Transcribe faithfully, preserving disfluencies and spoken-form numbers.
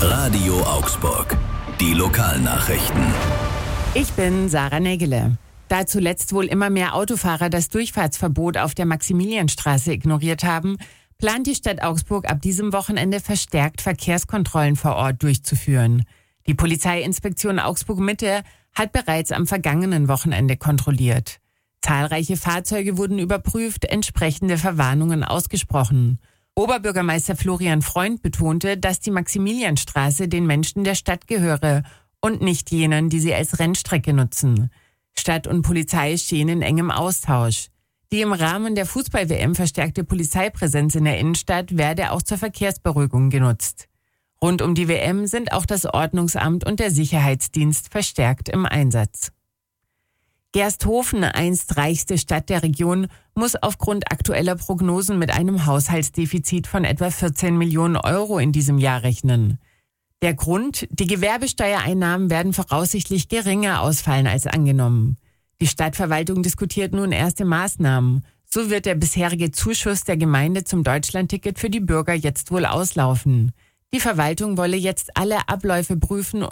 Radio Augsburg. Die Lokalnachrichten. Ich bin Sarah Nägele. Da zuletzt wohl immer mehr Autofahrer das Durchfahrtsverbot auf der Maximilianstraße ignoriert haben, plant die Stadt Augsburg ab diesem Wochenende verstärkt Verkehrskontrollen vor Ort durchzuführen. Die Polizeiinspektion Augsburg-Mitte hat bereits am vergangenen Wochenende kontrolliert. Zahlreiche Fahrzeuge wurden überprüft, entsprechende Verwarnungen ausgesprochen. Oberbürgermeister Florian Freund betonte, dass die Maximilianstraße den Menschen der Stadt gehöre und nicht jenen, die sie als Rennstrecke nutzen. Stadt und Polizei stehen in engem Austausch. Die im Rahmen der Fußball-W M verstärkte Polizeipräsenz in der Innenstadt werde auch zur Verkehrsberuhigung genutzt. Rund um die W M sind auch das Ordnungsamt und der Sicherheitsdienst verstärkt im Einsatz. Gersthofen, einst reichste Stadt der Region, muss aufgrund aktueller Prognosen mit einem Haushaltsdefizit von etwa vierzehn Millionen Euro in diesem Jahr rechnen. Der Grund: Die Gewerbesteuereinnahmen werden voraussichtlich geringer ausfallen als angenommen. Die Stadtverwaltung diskutiert nun erste Maßnahmen. So wird der bisherige Zuschuss der Gemeinde zum Deutschlandticket für die Bürger jetzt wohl auslaufen. Die Verwaltung wolle jetzt alle Abläufe prüfen